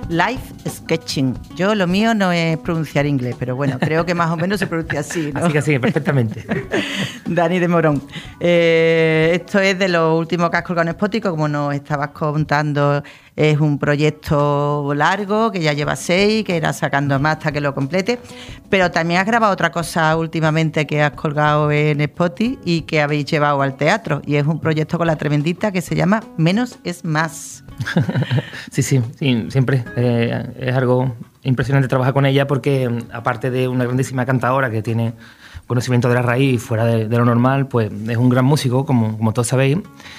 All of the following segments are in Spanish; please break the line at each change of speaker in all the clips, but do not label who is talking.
Life Sketching. Yo lo mío no es pronunciar inglés, pero bueno, creo que más o menos se pronuncia así, ¿no?
Así que sí, perfectamente.
Dani de Morón. Esto es de los últimos que has colgado en Spotify, como nos estabas contando. Es un proyecto largo, que ya lleva 6, que irás sacando más hasta que lo complete. Pero también has grabado otra cosa últimamente que has colgado en Spotify y que habéis llevado al teatro. Y es un proyecto con la tremendita que se llama Menos es Más.
Sí, siempre. Es algo impresionante trabajar con ella porque, aparte de una grandísima cantadora que tiene conocimiento de la raíz fuera de lo normal, pues es un gran músico, como todos sabéis.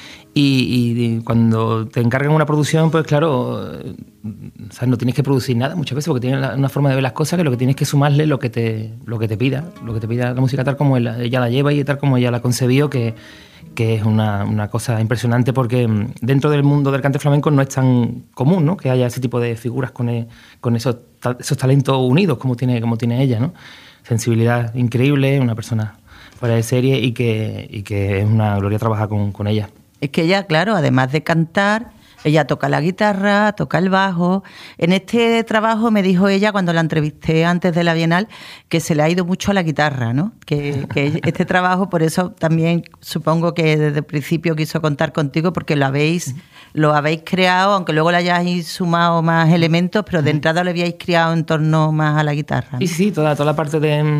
Y cuando te encargan una producción, pues claro, ¿sabes? No tienes que producir nada muchas veces porque tienes una forma de ver las cosas que lo que tienes que sumarle lo que te pida la música tal como ella la lleva y tal como ella la ha concebido, que es una cosa impresionante porque dentro del mundo del cante flamenco no es tan común, ¿no? Que haya ese tipo de figuras con esos talentos unidos como tiene ella, ¿no? Sensibilidad increíble, una persona fuera de serie y que es una gloria trabajar con ella.
Es que ella, claro, además de cantar, ella toca la guitarra, toca el bajo. En este trabajo me dijo ella, cuando la entrevisté antes de la Bienal, que se le ha ido mucho a la guitarra, ¿no? Que este trabajo, por eso también supongo que desde el principio quiso contar contigo, porque lo habéis creado, aunque luego le hayáis sumado más elementos, pero de entrada lo habíais creado en torno más a la guitarra, ¿no?
Sí, toda la parte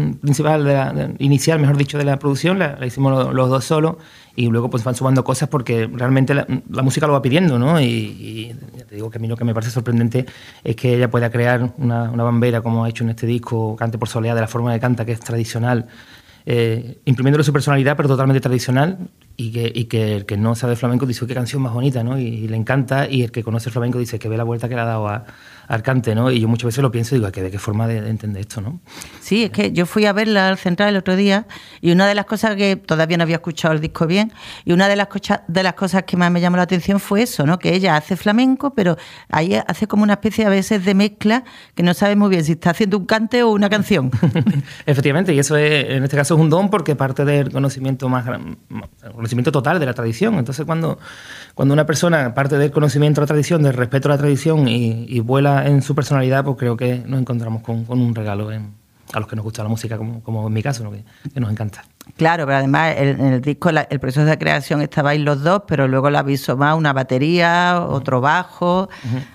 principal, inicial, mejor dicho, de la producción, la hicimos los dos solos. Y luego pues van sumando cosas porque realmente la música lo va pidiendo, ¿no? Y ya te digo que a mí lo que me parece sorprendente es que ella pueda crear una bambera como ha hecho en este disco, Cante por Soleá, de la forma de canta que es tradicional, imprimiéndole su personalidad pero totalmente tradicional, y que el que no sabe flamenco dice qué canción más bonita, ¿no? Y le encanta, y el que conoce el flamenco dice que ve la vuelta que le ha dado al cante, ¿no? Y yo muchas veces lo pienso y digo, ¿de qué forma de entender esto, no?
Sí, es que yo fui a verla al Central el otro día y una de las cosas que todavía no había escuchado el disco bien, y una de las cosas que más me llamó la atención fue eso, ¿no? Que ella hace flamenco, pero ahí hace como una especie a veces de mezcla que no sabe muy bien si está haciendo un cante o una canción.
Efectivamente, y eso en este caso es un don porque parte del conocimiento conocimiento total de la tradición. Entonces cuando una persona parte del conocimiento de la tradición, del respeto a la tradición y vuela en su personalidad, pues creo que nos encontramos con un regalo a los que nos gusta la música, como en mi caso, ¿no? que nos encanta.
Claro, pero además en el disco el proceso de creación estabais los dos, pero luego la habéis sumado una batería, otro bajo,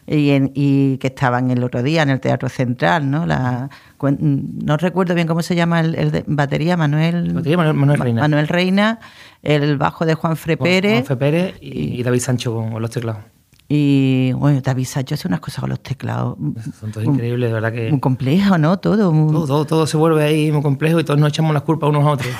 y que estaban el otro día en el Teatro Central, ¿no? No recuerdo bien cómo se llama el de batería, Manuel Reina. Manuel Reina, el bajo de Juanfre Pérez.
Juanfre Pérez y David Sancho con los teclados.
Y bueno, David Sancho hace unas cosas con los teclados.
Son todos increíbles, de verdad que.
Muy complejo, ¿no?
Todo se vuelve ahí muy complejo y todos nos echamos las culpas unos a otros.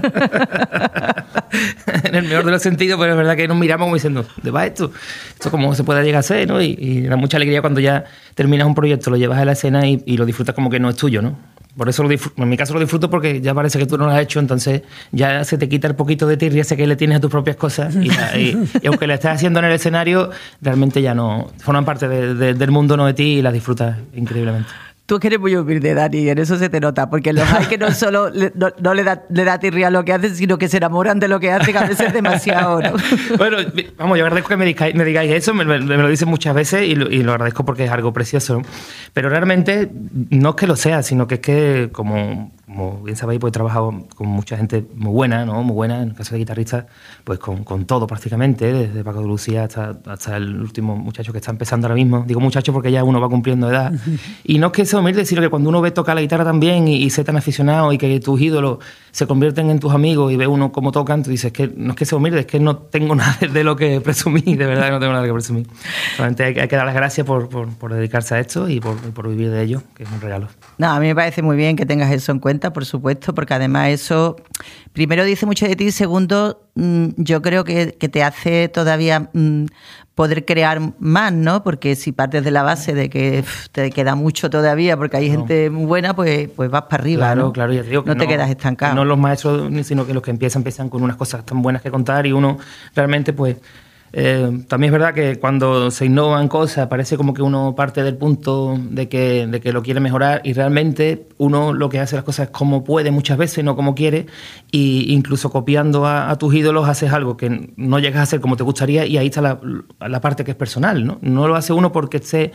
En el mejor de los sentidos, pero es verdad que nos miramos como diciendo, ¿dónde va esto? ¿Esto cómo se puede llegar a ser, ¿no? Y da mucha alegría cuando ya terminas un proyecto, lo llevas a la escena y lo disfrutas como que no es tuyo, ¿no? Por eso en mi caso lo disfruto porque ya parece que tú no lo has hecho, entonces ya se te quita el poquito de tirria ese que le tienes a tus propias cosas y aunque la estés haciendo en el escenario, realmente ya no forman parte del mundo, no de ti, y las disfrutas increíblemente.
Tú que eres muy humilde, Dani, y en eso se te nota, porque los hay que no solo no le da tirria lo que hacen, sino que se enamoran de lo que hacen, a veces demasiado, ¿no?
Bueno, vamos, yo agradezco que me digáis eso, me lo dicen muchas veces y lo agradezco porque es algo precioso, ¿no? Pero realmente no es que lo sea, sino que es que, como bien sabéis, pues he trabajado con mucha gente muy buena, ¿no? Muy buena, en el caso de guitarristas, pues con todo prácticamente, desde Paco de Lucía hasta el último muchacho que está empezando ahora mismo. Digo muchacho porque ya uno va cumpliendo edad. Y no es que sea humilde, sino que cuando uno ve tocar la guitarra también y ser tan aficionado y que tus ídolos se convierten en tus amigos y ve uno cómo tocan, tú dices que no es que sea humilde, es que no tengo nada de lo que presumir, de verdad que no tengo nada que presumir. Solamente hay que dar las gracias por dedicarse a esto y por vivir de ello, que es un regalo.
No, a mí me parece muy bien que tengas eso en cuenta, por supuesto, porque además eso, primero dice mucho de ti, segundo, yo creo que te hace todavía poder crear más, ¿no? Porque si partes de la base de que te queda mucho todavía, porque hay gente muy buena, pues vas para arriba,
claro,
¿no?
Claro, ya te digo que
no te quedas estancado.
No los maestros, sino que los que empiezan con unas cosas tan buenas que contar y uno realmente, pues, también es verdad que cuando se innovan cosas parece como que uno parte del punto de que lo quiere mejorar y realmente uno lo que hace las cosas como puede muchas veces, no como quiere, y incluso copiando a tus ídolos haces algo que no llegas a hacer como te gustaría y ahí está la parte que es personal, ¿no? No lo hace uno porque esté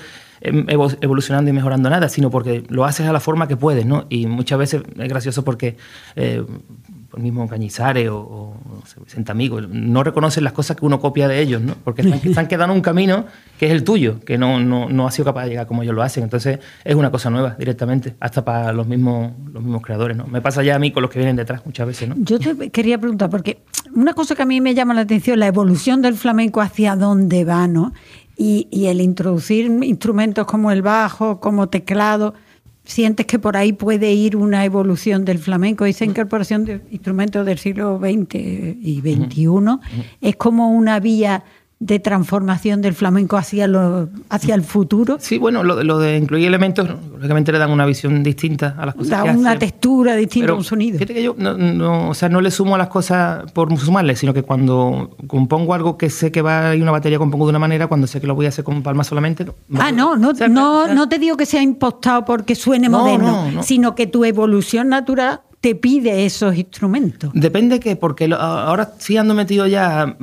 evolucionando y mejorando nada, sino porque lo haces a la forma que puedes, ¿no? Y muchas veces es gracioso porque el mismo Cañizares o Vicente Amigo no reconocen las cosas que uno copia de ellos, ¿no? Porque están quedando un camino que es el tuyo, que no ha sido capaz de llegar como ellos lo hacen. Entonces es una cosa nueva directamente, hasta para los mismos creadores, ¿no? Me pasa ya a mí con los que vienen detrás muchas veces, ¿no?
Yo te quería preguntar, porque una cosa que a mí me llama la atención, la evolución del flamenco hacia dónde va, ¿no? Y el introducir instrumentos como el bajo, como teclado, ¿sientes que por ahí puede ir una evolución del flamenco? Esa incorporación de instrumentos del siglo XX y XXI es como una vía de transformación del flamenco hacia el futuro.
Sí, bueno, lo de incluir elementos, lógicamente le dan una visión distinta a las cosas.
Da
que
una
hace.
textura distinta,
Pero
un sonido.
Fíjate que yo no le sumo a las cosas por sumarle, sino que cuando compongo algo que sé que va a ir una batería, compongo de una manera, cuando sé que lo voy a hacer con palmas solamente.
No te digo que sea impostado porque suene moderno, sino que tu evolución natural te pide esos instrumentos.
Depende porque ahora sí ando metido ya,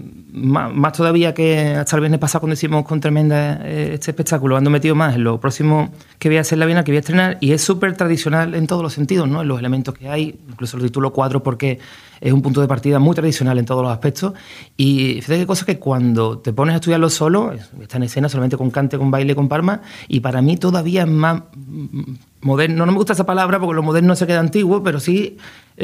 más todavía que hasta el viernes pasado cuando hicimos con Tremenda este espectáculo, ando metido más en lo próximo que voy a hacer la Bienal, que voy a estrenar, y es súper tradicional en todos los sentidos, ¿no? En los elementos que hay, incluso lo titulo Cuadro porque es un punto de partida muy tradicional en todos los aspectos, y fíjate qué cosa que cuando te pones a estudiarlo solo, está en escena solamente con cante, con baile, con palmas, y para mí todavía es más moderno, no me gusta esa palabra porque lo moderno se queda antiguo, pero sí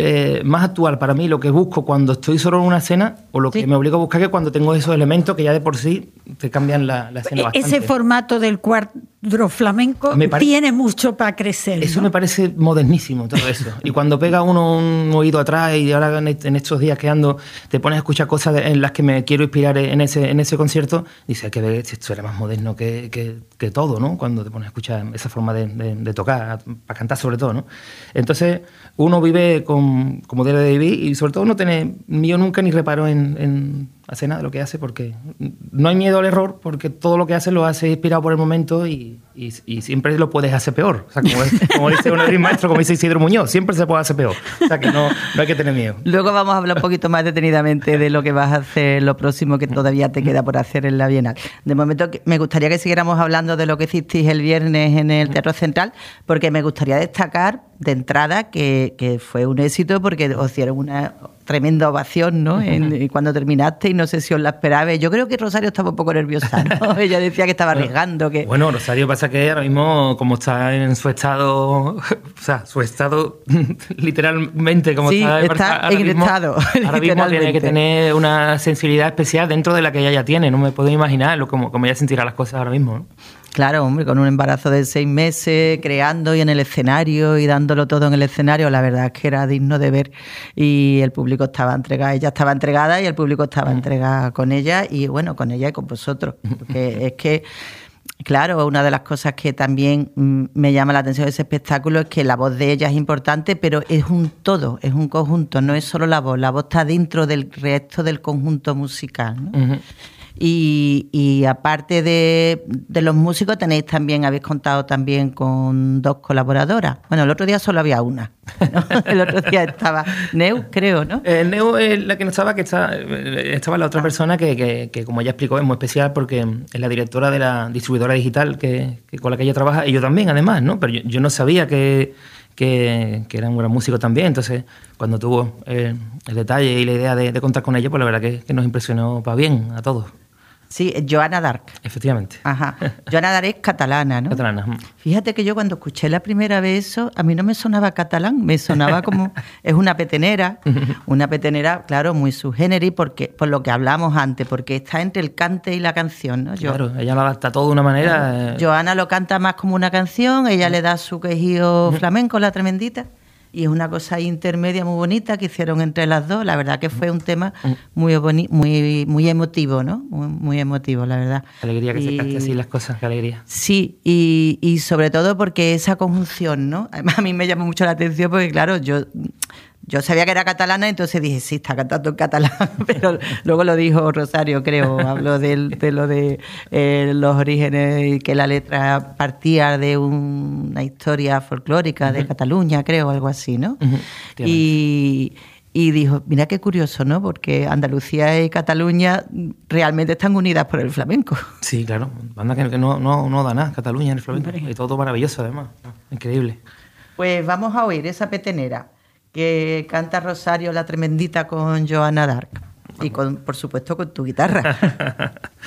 más actual para mí, lo que busco cuando estoy solo en una escena, o lo que me obligo a buscar, que cuando tengo esos elementos que ya de por sí te cambian la escena bastante.
Ese formato del cuadro flamenco tiene mucho para crecer,
eso,
¿no?
Me parece modernísimo todo eso. Y cuando pega uno un oído atrás y ahora en estos días que ando te pones a escuchar cosas en las que me quiero inspirar en ese concierto, dices que esto era más moderno que todo, ¿no? Cuando te pones a escuchar esa forma de tocar, para cantar sobre todo, ¿no? Entonces uno vive como debe de vivir, y sobre todo no tiene miedo nunca ni reparo en hacer nada de lo que hace, porque no hay miedo al error, porque todo lo que hace lo hace inspirado por el momento y siempre lo puedes hacer peor. O sea, como dice uno de mis maestros, como dice Isidro Muñoz, siempre se puede hacer peor. O sea, que no hay que tener miedo.
Luego vamos a hablar un poquito más detenidamente de lo que vas a hacer, lo próximo que todavía te queda por hacer en la Bienal. De momento me gustaría que siguiéramos hablando de lo que hicisteis el viernes en el Teatro Central, porque me gustaría destacar de entrada que fue un éxito, porque os dieron una tremenda ovación, ¿no? Cuando terminaste, y no sé si os la esperabais. Yo creo que Rosario estaba un poco nerviosa, ¿no? Ella decía que estaba arriesgando.
Bueno, Rosario pasa que ahora mismo, como está en su estado, o sea, su estado literalmente, como
sí,
está
en mismo, estado.
Ahora mismo tiene que tener una sensibilidad especial dentro de la que ella ya tiene. No me puedo imaginar como ella sentirá las cosas ahora mismo, ¿no?
Claro, hombre, con un embarazo de 6 meses, creando y en el escenario y dándolo todo en el escenario, la verdad es que era digno de ver, y el público estaba entregado, ella estaba entregada y el público estaba entregado con ella, y bueno, con ella y con vosotros, porque es que, claro, una de las cosas que también me llama la atención de ese espectáculo es que la voz de ella es importante, pero es un todo, es un conjunto, no es solo la voz está dentro del resto del conjunto musical, ¿no? Uh-huh. Y aparte de los músicos, habéis contado también con 2 colaboradoras. Bueno, el otro día solo había una, ¿no? El otro día estaba Neu, creo, ¿no?
Neu es la que no estaba, estaba la otra persona que, como ella explicó, es muy especial porque es la directora de la distribuidora digital que con la que ella trabaja, y yo también, además, ¿no? Pero yo no sabía que era un gran músico también. Entonces, cuando tuvo el detalle y la idea de contar con ella, pues la verdad que nos impresionó para bien a todos.
Sí, Joana Darc.
Efectivamente.
Ajá. Joana Darc es catalana, ¿no?
Catalana.
Fíjate que yo cuando escuché la primera vez eso, a mí no me sonaba catalán, me sonaba como... es una petenera, claro, muy subgénero, porque por lo que hablamos antes, porque está entre el cante y la canción, ¿no?
Claro, ella lo adapta todo de una manera...
Joana lo canta más como una canción, ella le da su quejío flamenco, la tremendita, y es una cosa intermedia muy bonita que hicieron entre las dos. La verdad que fue un tema muy emotivo, ¿no? Muy emotivo, la verdad.
Alegría que se capte así las cosas, qué alegría.
Sí, y sobre todo porque esa conjunción, ¿no? Además, a mí me llamó mucho la atención porque, claro, yo sabía que era catalana, entonces dije, sí, está cantando en catalán, pero luego lo dijo Rosario, creo, habló de lo de los orígenes y que la letra partía de una historia folclórica de Cataluña, creo, algo así, ¿no? Y Y dijo, mira qué curioso, ¿no? Porque Andalucía y Cataluña realmente están unidas por el flamenco.
Sí, claro. Banda que no da nada, Cataluña en el flamenco. Y todo maravilloso, además. Increíble.
Pues vamos a oír esa petenera que canta Rosario la Tremendita con Joana d'Arc. Y, por supuesto, con tu guitarra.